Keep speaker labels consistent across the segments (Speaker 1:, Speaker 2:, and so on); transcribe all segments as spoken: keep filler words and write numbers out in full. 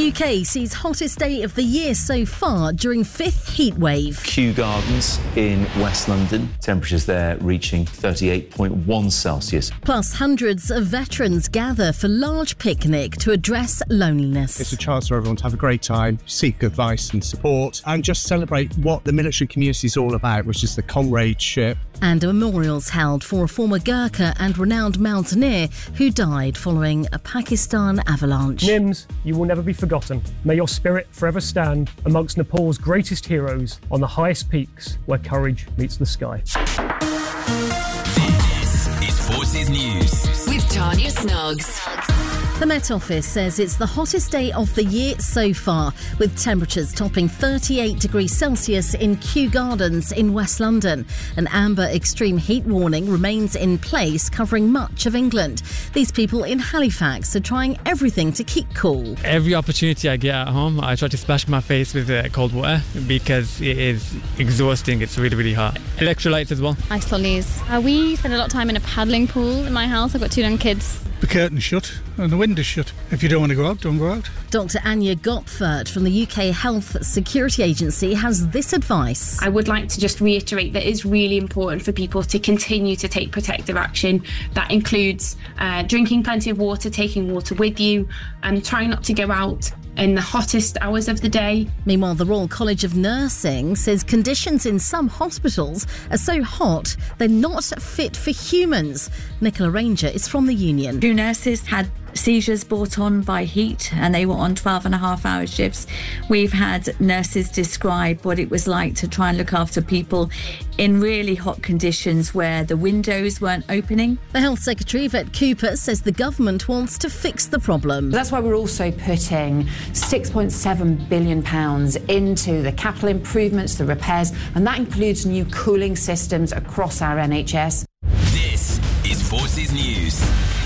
Speaker 1: U K sees hottest day of the year so far during fifth heat wave.
Speaker 2: Kew Gardens in West London, temperatures there reaching thirty-eight point one Celsius.
Speaker 1: Plus, hundreds of veterans gather for large picnic to address loneliness.
Speaker 3: It's a chance for everyone to have a great time, seek advice and support, and just celebrate what the military community is all about, which is the comradeship.
Speaker 1: And a memorial's held for a former Gurkha and renowned mountaineer who died following a Pakistan avalanche.
Speaker 4: Nims, you will never be forgotten. May your spirit forever stand amongst Nepal's greatest heroes on the highest peaks where courage meets the sky.
Speaker 5: This is Forces News with Tanya Snuggs.
Speaker 1: The Met Office says it's the hottest day of the year so far, with temperatures topping thirty-eight degrees Celsius in Kew Gardens in West London. An amber extreme heat warning remains in place, covering much of England. These people in Halifax are trying everything to keep cool.
Speaker 6: Every opportunity I get at home, I try to splash my face with uh, cold water because it is exhausting. It's really, really hot. Electrolytes as well.
Speaker 7: Ice lollies. Uh, we spend a lot of time in a paddling pool in my house. I've got two young kids.
Speaker 8: The curtain's shut and the window's shut. If you don't want to go out, don't go out.
Speaker 1: Doctor Anya Gopfert from the U K Health Security Agency has this advice.
Speaker 9: I would like to just reiterate that it's really important for people to continue to take protective action. That includes uh, drinking plenty of water, taking water with you, and trying not to go out in the hottest hours of the day.
Speaker 1: Meanwhile, the Royal College of Nursing says conditions in some hospitals are so hot they're not fit for humans. Nicola Ranger is from the union.
Speaker 10: Two nurses had seizures brought on by heat and they were on twelve and a half hour shifts. We've had nurses describe what it was like to try and look after people in really hot conditions where the windows weren't opening.
Speaker 1: The Health Secretary, Yvette Cooper, says the government wants to fix the problem.
Speaker 11: That's why we're also putting six point seven billion pounds into the capital improvements, the repairs, and that includes new cooling systems across our N H S.
Speaker 5: This is Forces News.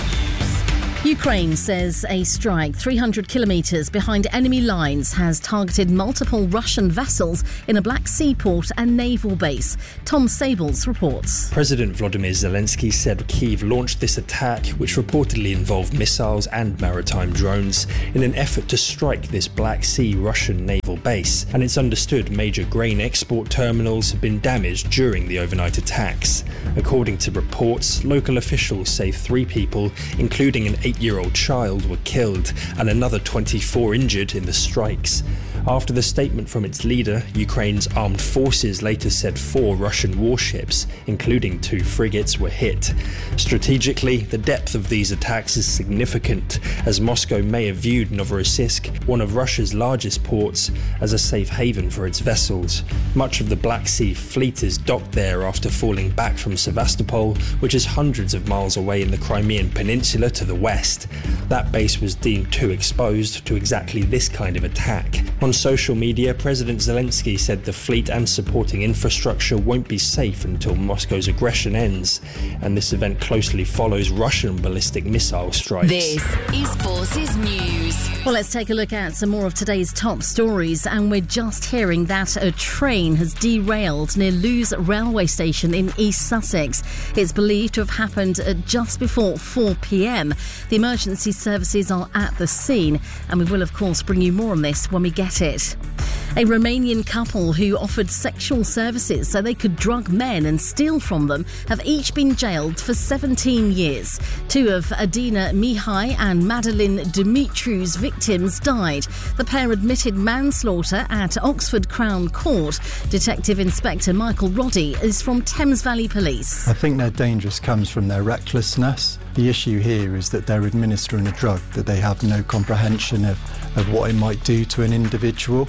Speaker 1: Ukraine says a strike three hundred kilometres behind enemy lines has targeted multiple Russian vessels in a Black Sea port and naval base. Tom Sables reports.
Speaker 12: President Volodymyr Zelensky said Kyiv launched this attack, which reportedly involved missiles and maritime drones, in an effort to strike this Black Sea Russian naval base. And it's understood major grain export terminals have been damaged during the overnight attacks. According to reports, local officials say three people, including an eight-year-old child, were killed and another twenty-four injured in the strikes. After the statement from its leader, Ukraine's armed forces later said four Russian warships, including two frigates, were hit. Strategically, the depth of these attacks is significant, as Moscow may have viewed Novorossiysk, one of Russia's largest ports, as a safe haven for its vessels. Much of the Black Sea fleet is docked there after falling back from Sevastopol, which is hundreds of miles away in the Crimean Peninsula to the west. That base was deemed too exposed to exactly this kind of attack. On social media, President Zelensky said the fleet and supporting infrastructure won't be safe until Moscow's aggression ends, and this event closely follows Russian ballistic missile strikes.
Speaker 5: This is Forces News.
Speaker 1: Well, let's take a look at some more of today's top stories, and we're just hearing that a train has derailed near Lewes railway station in East Sussex. It's believed to have happened at just before four p.m. The emergency services are at the scene, and we will of course bring you more on this when we get it. A Romanian couple who offered sexual services so they could drug men and steal from them have each been jailed for seventeen years. Two of Adina Mihai and Madeline Dumitriu's victims died. The pair admitted manslaughter at Oxford Crown Court. Detective Inspector Michael Roddy is from Thames Valley Police.
Speaker 13: I think their dangerous comes from their recklessness. The issue here is that they're administering a drug that they have no comprehension of, of what it might do to an individual.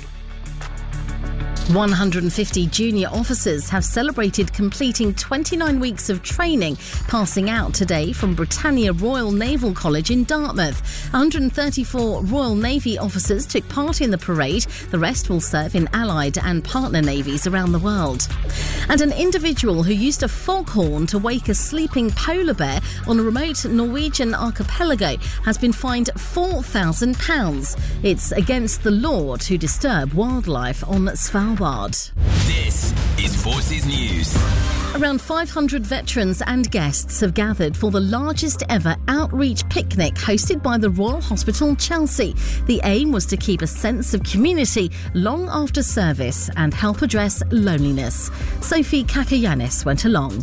Speaker 1: one hundred fifty junior officers have celebrated completing twenty-nine weeks of training, passing out today from Britannia Royal Naval College in Dartmouth. one hundred thirty-four Royal Navy officers took part in the parade. The rest will serve in allied and partner navies around the world. And an individual who used a foghorn to wake a sleeping polar bear on a remote Norwegian archipelago has been fined four thousand pounds. It's against the law to disturb wildlife on Svalbard. Bombard.
Speaker 5: This is Forces News.
Speaker 1: Around five hundred veterans and guests have gathered for the largest ever outreach picnic hosted by the Royal Hospital Chelsea. The aim was to keep a sense of community long after service and help address loneliness. Sophie Kakayanis went along.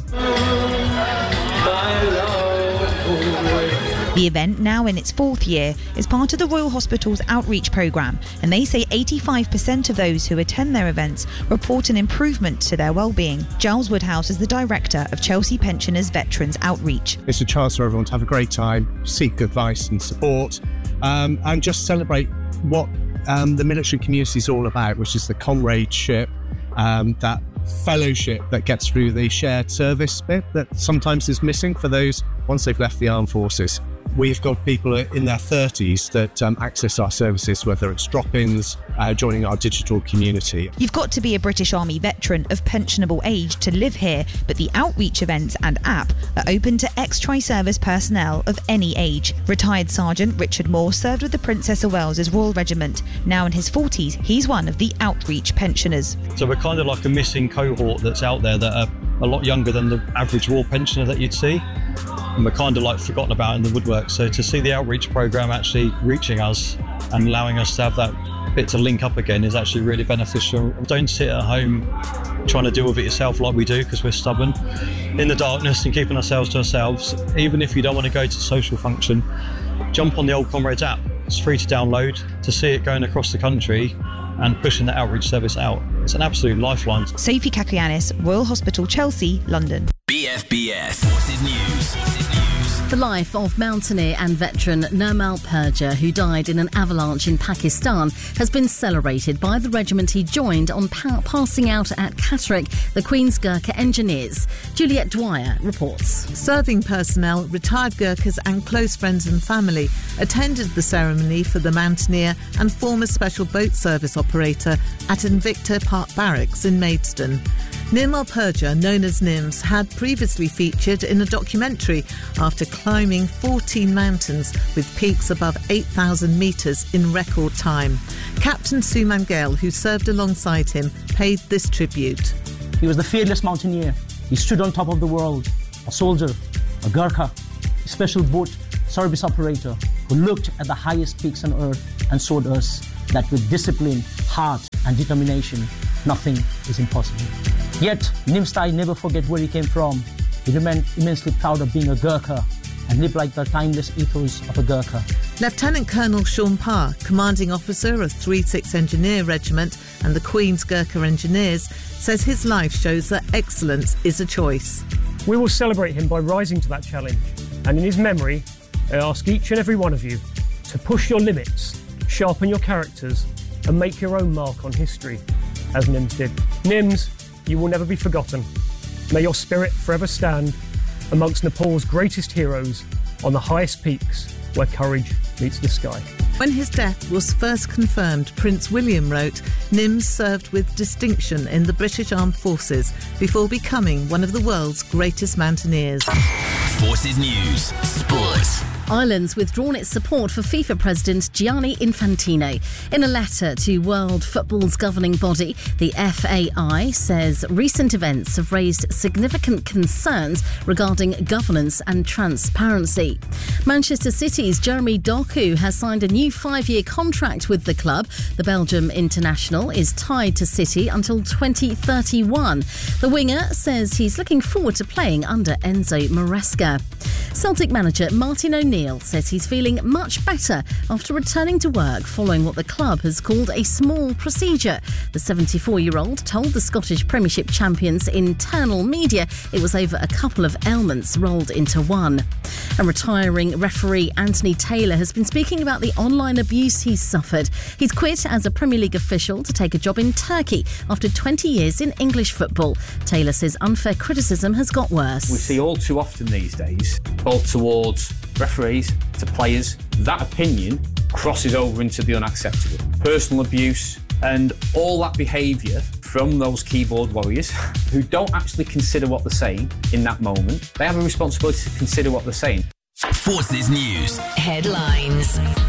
Speaker 14: The event, now in its fourth year, is part of the Royal Hospital's outreach programme, and they say eighty-five percent of those who attend their events report an improvement to their well-being. Giles Woodhouse is the director of Chelsea Pensioners Veterans Outreach.
Speaker 3: It's a chance for everyone to have a great time, seek advice and support, um, and just celebrate what um, the military community is all about, which is the comradeship, um, that fellowship that gets through the shared service bit that sometimes is missing for those once they've left the armed forces. We've got people in their thirties that um, access our services, whether it's drop-ins, uh, joining our digital community.
Speaker 14: You've got to be a British Army veteran of pensionable age to live here, but the outreach events and app are open to ex-tri-service personnel of any age. Retired Sergeant Richard Moore served with the Princess of Wales's Royal Regiment. Now in his forties, he's one of the outreach pensioners.
Speaker 15: So we're kind of like a missing cohort that's out there that are a lot younger than the average war pensioner that you'd see. And we're kind of like forgotten about in the woodwork. So to see the outreach programme actually reaching us and allowing us to have that bit to link up again is actually really beneficial. Don't sit at home trying to deal with it yourself like we do, because we're stubborn in the darkness and keeping ourselves to ourselves. Even if you don't want to go to social function, jump on the Old Comrades app. It's free to download. To see it going across the country and pushing the outreach service out, it's an absolute lifeline.
Speaker 14: Sophie Kakayanis, Royal Hospital, Chelsea, London.
Speaker 5: B F B S Forces News.
Speaker 1: The life of mountaineer and veteran Nirmal Purja, who died in an avalanche in Pakistan, has been celebrated by the regiment he joined on pa- passing out at Catterick, the Queen's Gurkha Engineers. Juliet Dwyer reports.
Speaker 16: Serving personnel, retired Gurkhas and close friends and family attended the ceremony for the mountaineer and former special boat service operator at Invicta Park Barracks in Maidstone. Nirmal Purja, known as Nims, had previously featured in a documentary after climbing fourteen mountains with peaks above eight thousand metres in record time. Captain Suman Gale, who served alongside him, paid this tribute.
Speaker 17: He was the fearless mountaineer. He stood on top of the world, a soldier, a Gurkha, a special boat service operator who looked at the highest peaks on earth and showed us that with discipline, heart and determination, nothing is impossible. Yet, Nimstai never forget where he came from. He remained immensely proud of being a Gurkha and lived like the timeless ethos of a Gurkha.
Speaker 16: Lieutenant Colonel Sean Parr, commanding officer of three six Engineer Regiment and the Queen's Gurkha Engineers, says his life shows that excellence is a choice.
Speaker 4: We will celebrate him by rising to that challenge, and in his memory, I ask each and every one of you to push your limits, sharpen your characters and make your own mark on history, as Nims did. Nims, you will never be forgotten. May your spirit forever stand amongst Nepal's greatest heroes on the highest peaks where courage meets the sky.
Speaker 16: When his death was first confirmed, Prince William wrote, Nims served with distinction in the British Armed Forces before becoming one of the world's greatest mountaineers.
Speaker 5: Forces News Sports.
Speaker 1: Ireland's withdrawn its support for FIFA President Gianni Infantino. In a letter to World Football's governing body, the F A I says recent events have raised significant concerns regarding governance and transparency. Manchester City's Jeremy Doku has signed a new five-year contract with the club. The Belgium international is tied to City until twenty thirty-one. The winger says he's looking forward to playing under Enzo Maresca. Celtic manager Martin O'Neill says he's feeling much better after returning to work following what the club has called a small procedure. The seventy-four-year-old told the Scottish Premiership champions internal media it was over a couple of ailments rolled into one. And retiring referee Anthony Taylor has been speaking about the online abuse he's suffered. He's quit as a Premier League official to take a job in Turkey after twenty years in English football. Taylor says unfair criticism has got worse.
Speaker 18: We see all too often these days, both towards referees to players, that opinion crosses over into the unacceptable. Personal abuse and all that behaviour from those keyboard warriors who don't actually consider what they're saying in that moment. They have a responsibility to consider what they're saying.
Speaker 5: Forces News. Headlines.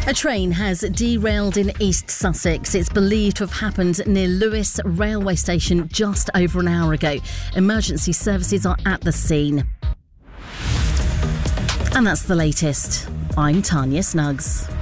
Speaker 1: A train has derailed in East Sussex. It's believed to have happened near Lewes railway station just over an hour ago. Emergency services are at the scene. And that's the latest. I'm Tanya Snuggs.